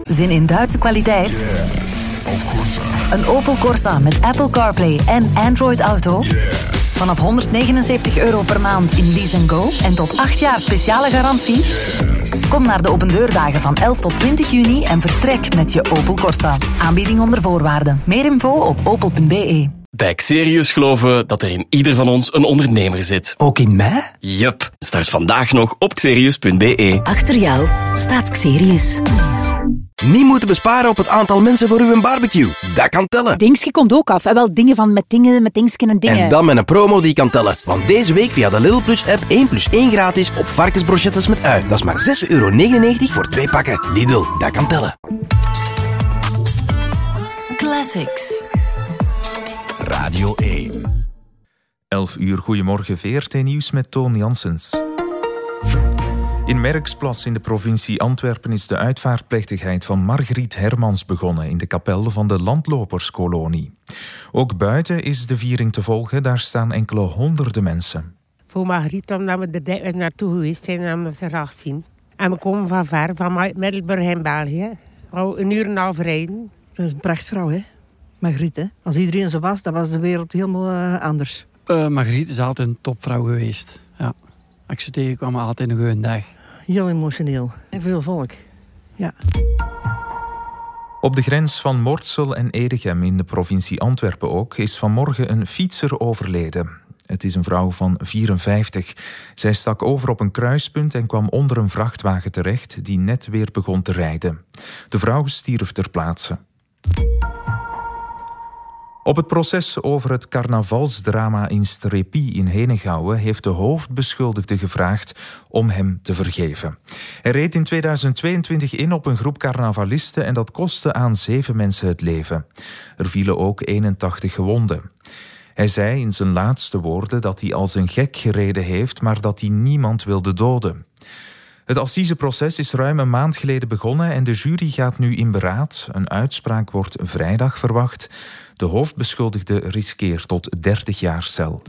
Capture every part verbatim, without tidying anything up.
Zin in Duitse kwaliteit? Yes, of course. Een Opel Corsa met Apple CarPlay en Android Auto? Yes. Vanaf honderdnegenenzeventig euro per maand in Lease and Go en tot acht jaar speciale garantie? Yes. Kom naar de opendeurdagen van elf tot twintig juni en vertrek met je Opel Corsa. Aanbieding onder voorwaarden. Meer info op opel punt b e. Bij Xerius geloven we dat er in ieder van ons een ondernemer zit. Ook in mij? Yup. Start vandaag nog op xerius punt b e. Achter jou staat Xerius. Niet moeten besparen op het aantal mensen voor uw barbecue. Dat kan tellen. Dingsje komt ook af. En wel dingen van met dingen, met dingsken en dingen. En dan met een promo die kan tellen. Want deze week via de Lidl Plus app één plus één gratis op varkensbrochettes met ui. Dat is maar zes euro negenennegentig voor twee pakken. Lidl, dat kan tellen. Classics. Radio één. elf uur, goedemorgen, V R T Nieuws met Toon Janssens. In Merksplas in de provincie Antwerpen is de uitvaartplechtigheid van Margriet Hermans begonnen in de kapel van de landloperskolonie. Ook buiten is de viering te volgen, daar staan enkele honderden mensen. Voor Margriet, omdat we er dikwijls naartoe geweest zijn en omdat we ze graag zien. En we komen van ver, van Middelburg in België. Al een uur en een half rijden. Dat is een prachtvrouw, hè? Margriet, hè? Als iedereen zo was, dan was de wereld helemaal uh, anders. Uh, Margriet is altijd een topvrouw geweest. Ja. Als ik ze tegenkwam, altijd een goede dag. Heel emotioneel. En veel volk. Ja. Op de grens van Mortsel en Edegem in de provincie Antwerpen ook is vanmorgen een fietser overleden. Het is een vrouw van vierenvijftig. Zij stak over op een kruispunt en kwam onder een vrachtwagen terecht die net weer begon te rijden. De vrouw stierf ter plaatse. Op het proces over het carnavalsdrama in Strepie in Henegouwen heeft de hoofdbeschuldigde gevraagd om hem te vergeven. Hij reed in tweeduizend tweeëntwintig in op een groep carnavalisten en dat kostte aan zeven mensen het leven. Er vielen ook eenentachtig gewonden. Hij zei in zijn laatste woorden dat hij als een gek gereden heeft, maar dat hij niemand wilde doden. Het assiseproces is ruim een maand geleden begonnen en de jury gaat nu in beraad. Een uitspraak wordt vrijdag verwacht. De hoofdbeschuldigde riskeert tot dertig jaar cel.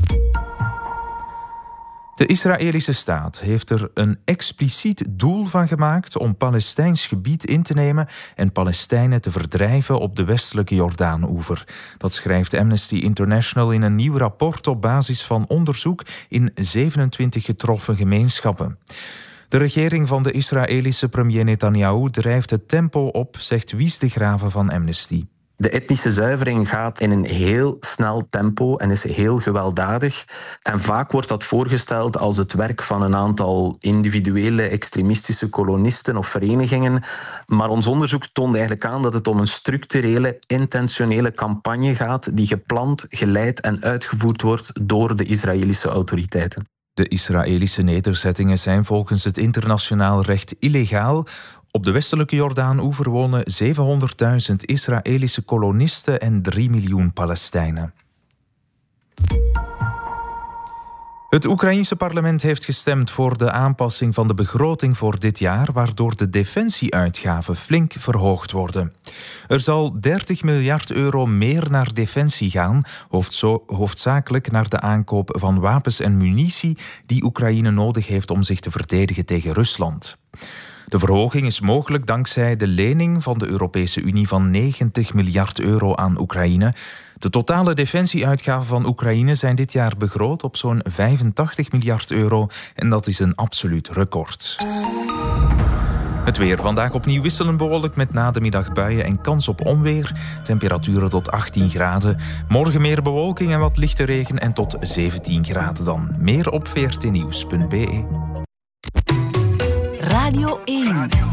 De Israëlische staat heeft er een expliciet doel van gemaakt om Palestijns gebied in te nemen en Palestijnen te verdrijven op de westelijke Jordaanoever. Dat schrijft Amnesty International in een nieuw rapport op basis van onderzoek in zevenentwintig getroffen gemeenschappen. De regering van de Israëlische premier Netanyahu drijft het tempo op, zegt Wies de Grave van Amnesty. De etnische zuivering gaat in een heel snel tempo en is heel gewelddadig. En vaak wordt dat voorgesteld als het werk van een aantal individuele extremistische kolonisten of verenigingen. Maar ons onderzoek toont eigenlijk aan dat het om een structurele, intentionele campagne gaat die gepland, geleid en uitgevoerd wordt door de Israëlische autoriteiten. De Israëlische nederzettingen zijn volgens het internationaal recht illegaal. Op de westelijke Jordaanoever wonen zevenhonderdduizend Israëlische kolonisten en drie miljoen Palestijnen. Het Oekraïense parlement heeft gestemd voor de aanpassing van de begroting voor dit jaar, waardoor de defensieuitgaven flink verhoogd worden. Er zal dertig miljard euro meer naar defensie gaan, hoofdzakelijk naar de aankoop van wapens en munitie die Oekraïne nodig heeft om zich te verdedigen tegen Rusland. De verhoging is mogelijk dankzij de lening van de Europese Unie van negentig miljard euro aan Oekraïne. De totale defensieuitgaven van Oekraïne zijn dit jaar begroot op zo'n vijfentachtig miljard euro en dat is een absoluut record. Het weer. Vandaag opnieuw wisselend bewolkt met na de middag buien en kans op onweer. Temperaturen tot achttien graden. Morgen meer bewolking en wat lichte regen en tot zeventien graden dan. Meer op v r t nieuws punt b e. Radio één.